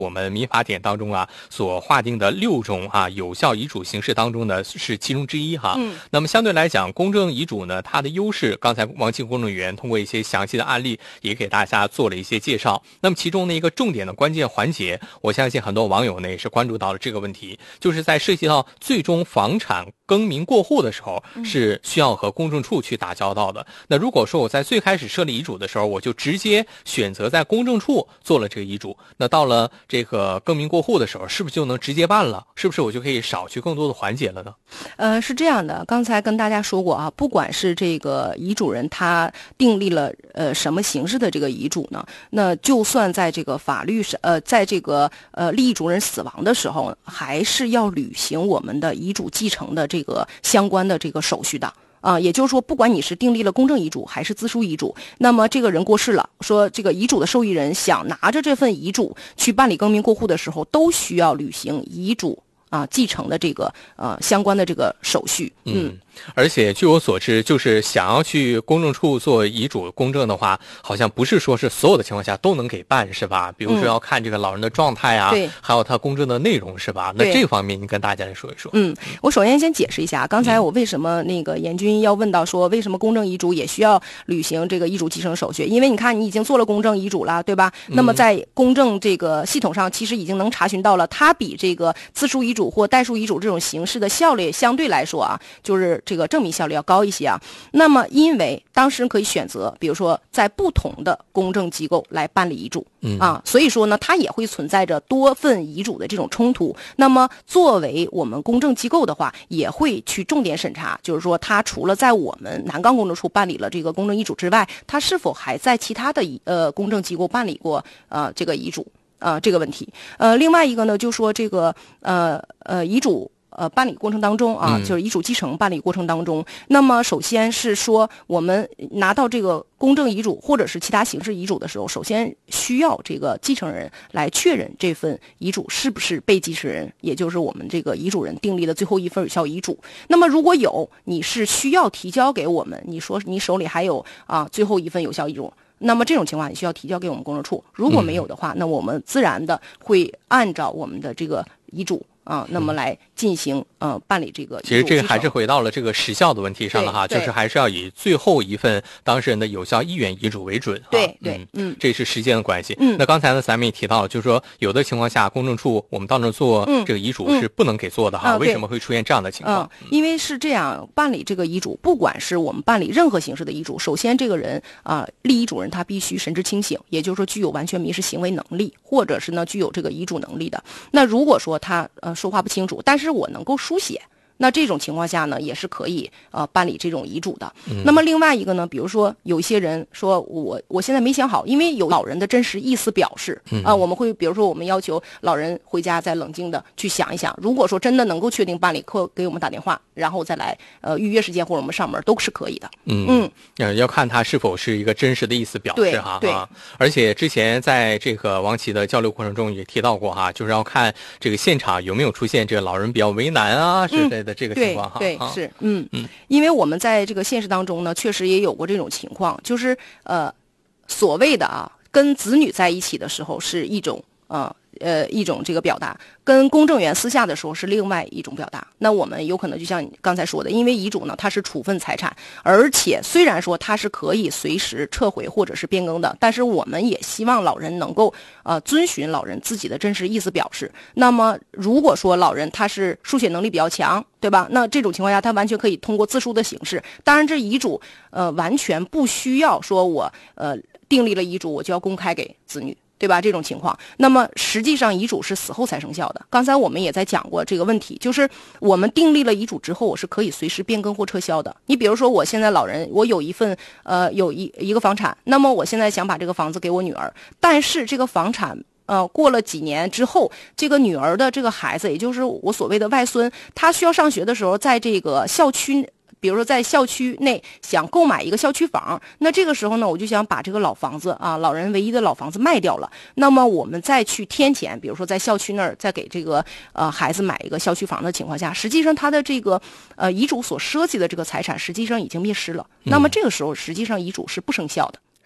我们民法典当中啊所划定的6种有效遗嘱形式当中呢是其中之一哈。那么相对来讲，公证遗嘱呢它的优势，刚才王庆公证员通过一些详细的案例也给大家做了一些介绍。那么其中的一个重点的关键环节，我相信很多网友呢也是关注到了这个问题，就是在涉及到最终房产更名过户的时候，是需要和公证处去打交道的。那如果说我在最开始设立遗嘱的时候，我就直接选择在公证处做了这个遗嘱，那到了这个更名过户的时候，是不是就能直接办了？是不是我就可以少去更多的环节了呢？ 是这样的，刚才跟大家说过啊，不管是这个遗嘱人他订立了什么形式的这个遗嘱呢，那就算在这个法律上在这个立遗嘱人死亡的时候，还是要履行我们的遗嘱继承的这个相关的这个手续的。也就是说，不管你是订立了公证遗嘱还是自书遗嘱，那么这个人过世了，说这个遗嘱的受益人想拿着这份遗嘱去办理更名过户的时候，都需要履行遗嘱继承的这个相关的这个手续。 而且据我所知，就是想要去公证处做遗嘱公证的话，好像不是说是所有的情况下都能给办，是吧？比如说要看这个老人的状态啊，还有他公证的内容，是吧？那这方面你跟大家来说一说。 我首先先解释一下，刚才我为什么那个严军要问到说为什么公证遗嘱也需要履行这个遗嘱继承手续？因为你看你已经做了公证遗嘱了，对吧？那么在公证这个系统上，其实已经能查询到了，它比这个自书遗嘱或代书遗嘱这种形式的效率相对来说就是这个证明效率要高一些那么因为当事人可以选择，比如说在不同的公证机构来办理遗嘱所以说呢，它也会存在着多份遗嘱的这种冲突。那么作为我们公证机构的话，也会去重点审查，就是说它除了在我们南岗公证处办理了这个公证遗嘱之外，它是否还在其他的公证机构办理过这个遗嘱这个问题。另外一个呢，就说这个遗嘱办理过程当中就是遗嘱继承办理过程当中，那么首先是说我们拿到这个公证遗嘱或者是其他形式遗嘱的时候，首先需要这个继承人来确认这份遗嘱是不是被继承人，也就是我们这个遗嘱人订立的最后一份有效遗嘱。那么如果有，你是需要提交给我们，你说你手里还有最后一份有效遗嘱，那么这种情况你需要提交给我们公证处。如果没有的话，那我们自然的会按照我们的这个遗嘱那么来进行办理这个遗嘱。 其实这个还是回到了这个时效的问题上了就是还是要以最后一份当事人的有效意愿遗嘱为准对， 这是时间的关系。那刚才呢咱们也提到了，就是说有的情况下公证处我们到那做这个遗嘱是不能给做的为什么会出现这样的情况？ 因为是这样，办理这个遗嘱，不管是我们办理任何形式的遗嘱，首先这个人立遗嘱人他必须神志清醒，也就是说具有完全民事行为能力，或者是呢具有这个遗嘱能力的。那如果说他说话不清楚，但是我能够书写，那这种情况下呢，也是可以办理这种遗嘱的。那么另外一个呢，比如说有一些人说我现在没想好，因为有老人的真实意思表示我们会比如说我们要求老人回家再冷静的去想一想，如果说真的能够确定办理，给我们打电话，然后再来预约时间或者我们上门都是可以的。 要看他是否是一个真实的意思表示对而且之前在这个王琦的交流过程中也提到过就是要看这个现场有没有出现这个老人比较为难之类的这个情况对是因为我们在这个现实当中呢，确实也有过这种情况，就是所谓的跟子女在一起的时候是一种一种这个表达，跟公证员私下的时候是另外一种表达。那我们有可能就像你刚才说的，因为遗嘱呢它是处分财产，而且虽然说它是可以随时撤回或者是变更的，但是我们也希望老人能够遵循老人自己的真实意思表示。那么如果说老人他是书写能力比较强，对吧？那这种情况下他完全可以通过自书的形式。当然这遗嘱完全不需要说我订立了遗嘱我就要公开给子女，对吧？这种情况，那么实际上遗嘱是死后才生效的。刚才我们也在讲过这个问题，就是我们订立了遗嘱之后，我是可以随时变更或撤销的。你比如说，我现在老人，我有一份有一个房产，那么我现在想把这个房子给我女儿，但是这个房产过了几年之后，这个女儿的这个孩子，也就是我所谓的外孙，他需要上学的时候，在这个校区。比如说在校区内想购买一个校区房，那这个时候呢，我就想把这个老房子老人唯一的老房子卖掉了，那么我们再去添钱，比如说在校区那儿再给这个孩子买一个校区房的情况下，实际上他的这个遗嘱所涉及的这个财产实际上已经灭失了，那么这个时候实际上遗嘱是不生效的。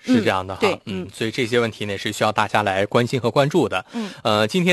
是这样的哈。 对， 所以这些问题呢是需要大家来关心和关注的。今天